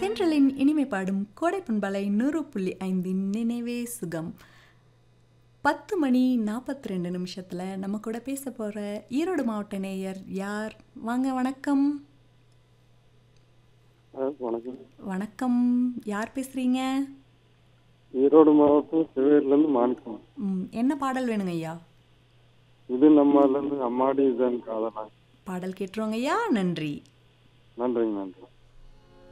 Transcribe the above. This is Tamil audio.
தென்றலின் இனிமை பாடும் கோடை பண்பலை 100.5 நினைவே சுகம். 10:42 நம்ம கூட பேச போற ஈரோடு மாவட்ட நேயர் யார்? வாங்க, வணக்கம். வணக்கம். வணக்கம், யார் பேசுறீங்க? ஈரோடு மாவட்டம் சிவகரிலிருந்து மாணிக்கம். என்ன பாடல் வேணுங்க ஐயா? இது நம்மலேருந்து அம்மாடி இதுதான் காதலா. பாடல் கேட்டுருவோங்க ஐயா. நன்றி. நன்றிங்க, நன்றி.